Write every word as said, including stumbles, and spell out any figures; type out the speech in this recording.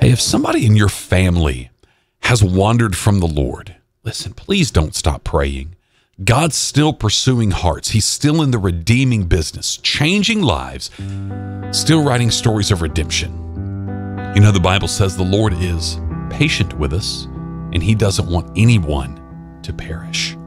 Hey, if somebody in your family has wandered from the Lord, listen, please don't stop praying. God's still pursuing hearts. He's still in the redeeming business, changing lives, still writing stories of redemption. You know, the Bible says the Lord is patient with us, and he doesn't want anyone to perish.